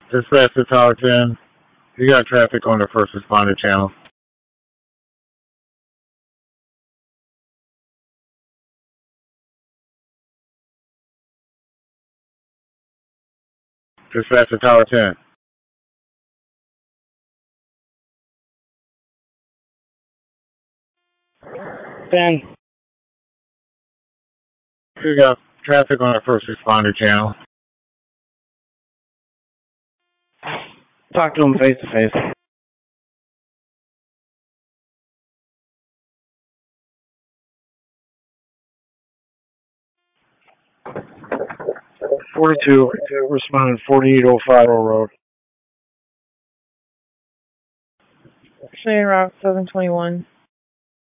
Dispatch to Tower 10. You got traffic on the first responder channel. Dispatch to Tower 10. 10. You got traffic on the first responder channel. Talk to him face to face. "42, responded 4805 Road. Stay Route 721.